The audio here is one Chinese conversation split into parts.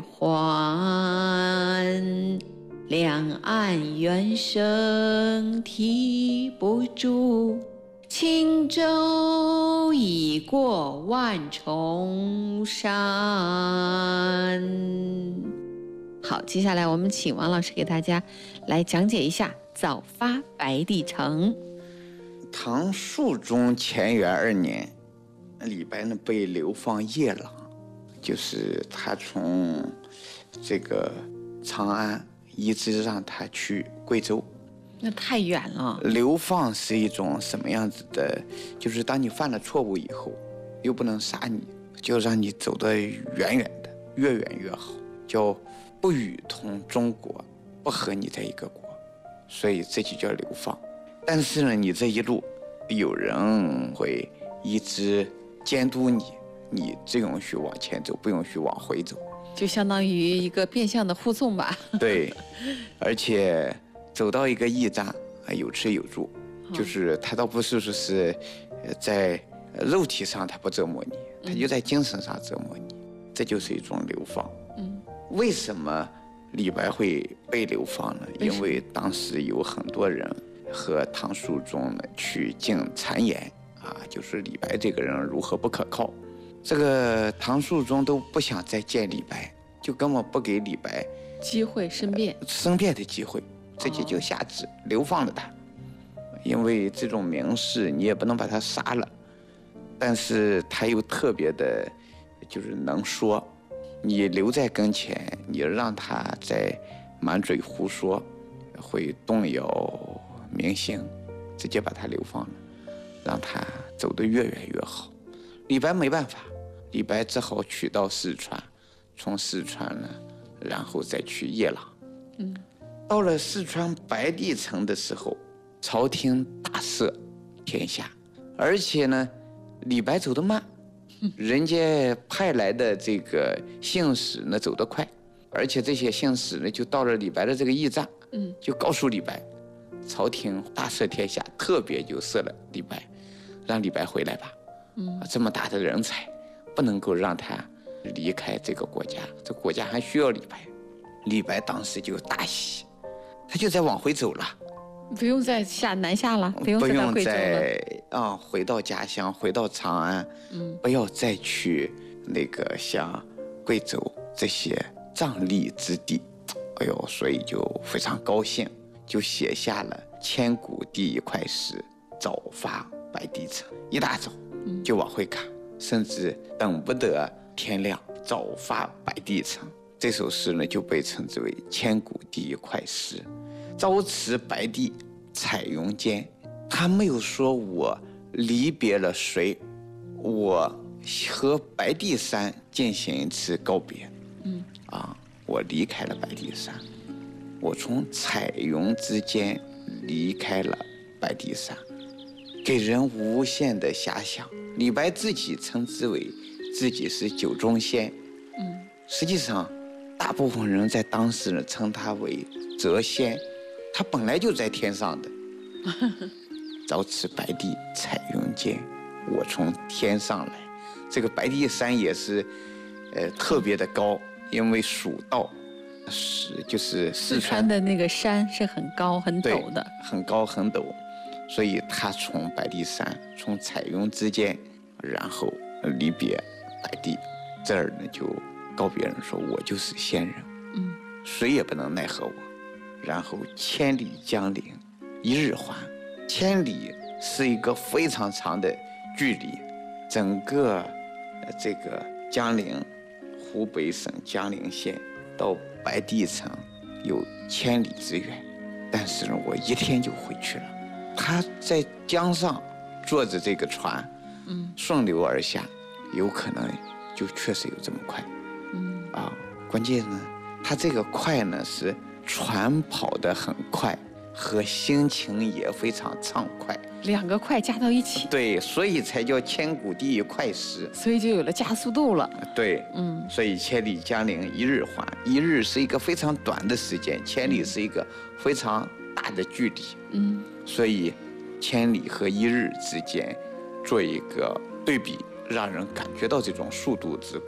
还，两岸猿声啼不住，轻舟已过万重山。好，接下来我们请王老师给大家来讲解一下《早发白帝城》。 唐肃宗乾元2年，李白呢被流放夜郎，就是他从这个长安一直让他去贵州。 那太远了。 流放是一种什么样子的？就是当你犯了错误以后，又不能杀你，就让你走得远远的，越远越好，叫不与同中国，不和你在一个国，所以这就叫流放。但是呢，你这一路有人会一直监督你，你只允许往前走，不允许往回走， 就相当于一个变相的护送吧。 对，而且走到一个驿站，有吃有住，就是他倒不是说是在肉体上他不折磨你，他就在精神上折磨你，这就是一种流放。为什么李白会被流放呢？因为当时有很多人和唐肃宗呢去进谗言啊，就是李白这个人如何不可靠，这个唐肃宗都不想再见李白，就根本不给李白机会申辩的机会，直接就下旨流放了他。因为这种名士你也不能把他杀了，但是他又特别的就是能说，你留在跟前，你让他在满嘴胡说，会动摇民心，直接把他流放了，让他走得越远越好。李白没办法，李白只好取到四川，从四川呢，然后再去夜郎。到了四川白帝城的时候，朝廷大赦天下，而且呢，李白走得慢，人家派来的这个信使呢走得快，而且这些信使呢就到了李白的这个驿站，就告诉李白，朝廷大赦天下，特别就赦了李白，让李白回来吧。这么大的人才，不能够让他离开这个国家，这个国家还需要李白。李白当时就大喜，他就在往回走了， 不用再南下了，不用再到贵州了， 回到家乡，回到长安，不要再去那个像贵州这些瘴疠之地。哎呦，所以就非常高兴，就写下了千古第一块石，早发白帝城。一大早就往回赶，甚至等不得天亮，早发白帝城。这首诗呢就被称之为千古第一块石。朝辞白帝彩云间，他没有说我离别了谁，我和白帝山进行一次告别。我离开了白帝山，我从彩云之间离开了白帝山，给人无限的遐想。李白自己称之为自己是九中仙，实际上大部分人在当时呢称他为谪仙，他本来就在天上的。朝辞白帝彩云间，我从天上来。这个白帝山也是特别的高，因为蜀道就是四川的那个山是很高很陡的， 很高很陡，所以他从白帝山，从彩云之间，然后离别白帝，这儿呢就告别人说，我就是仙人，谁也不能奈何我。然后千里江陵一日还，千里是一个非常长的距离，整个这个江陵，湖北省江陵县到白帝城有千里之远，但是呢，我一天就回去了。他在江上坐着这个船，顺流而下，有可能就确实有这么快，关键呢，他这个快呢是船跑得很快，和心情也非常畅快， 两个快加到一起， 对，所以才叫千古第一快石， 所以就有了加速度了。 对，所以千里江陵一日还，一日是一个非常短的时间，千里是一个非常大的距离，所以千里和一日之间做一个对比，让人感觉到这种速度之快。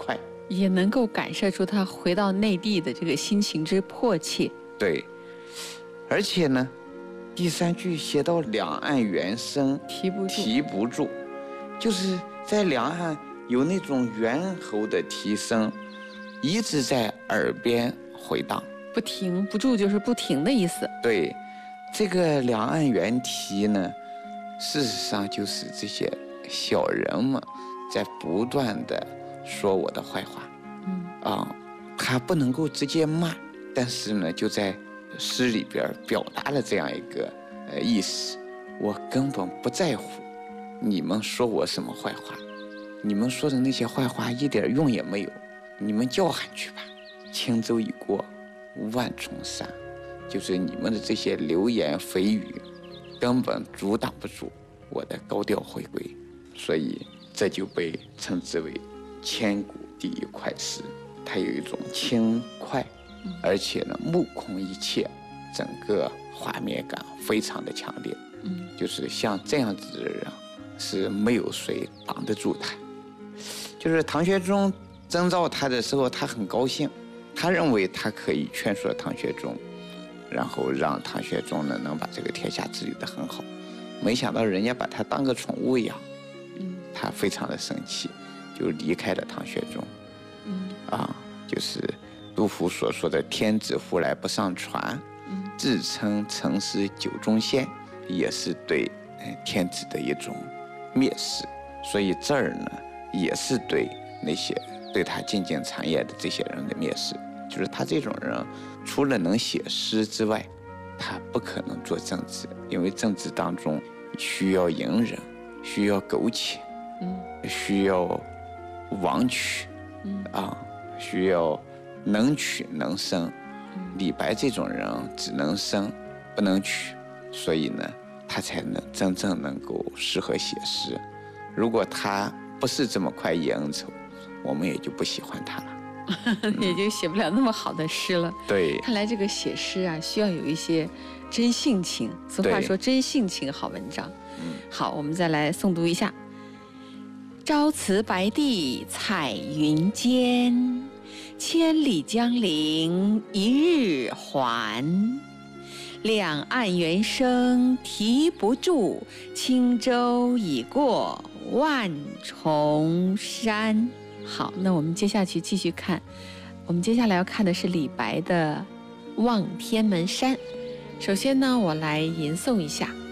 也能够感受出他回到内地的这个心情之迫切。 对，而且呢，第3句写到两岸猿声啼不住，就是在两岸有那种猿猴的啼声，一直在耳边回荡， 不停不住就是不停的意思。 对，这个两岸猿啼呢，事实上就是这些小人们在不断的说我的坏话。他不能够直接骂，但是呢，就在诗里边表达了这样一个意思：我根本不在乎你们说我什么坏话，你们说的那些坏话一点用也没有，你们叫喊去吧。轻舟已过万重山，就是你们的这些流言蜚语根本阻挡不住我的高调回归，所以这就被称之为千古第一快诗。它有一种轻快，而且呢目空一切，整个画面感非常的强烈。就是像这样子的人是没有谁挡得住他。就是唐玄宗征召他的时候，他很高兴，他认为他可以劝说唐玄宗，然后让唐玄宗呢能把这个天下治理得很好。没想到人家把他当个宠物养，他非常的生气，就离开了唐玄宗。就是杜甫所说的天子呼来不上船，自称曾是酒中仙，也是对天子的一种蔑视。所以这儿呢，也是对那些对他进京长业的这些人的蔑视。就是他这种人，除了能写诗之外，他不可能做政治，因为政治当中需要隐忍，需要苟且，需要枉取，需要能取能生。李白这种人只能生不能取，所以呢，他才能真正能够适合写诗。如果他不是这么快意恩仇，我们也就不喜欢他了， 也就写不了那么好的诗了。 对， 看来这个写诗啊，需要有一些真性情。俗话说真性情好文章。好，我们再来诵读一下：朝辞白帝彩云间，千里江陵一日还。两岸猿声啼不住，轻舟已过万重山。好，那我们接下去继续看，我们接下来要看的是李白的《望天门山》。首先呢，我来吟诵一下。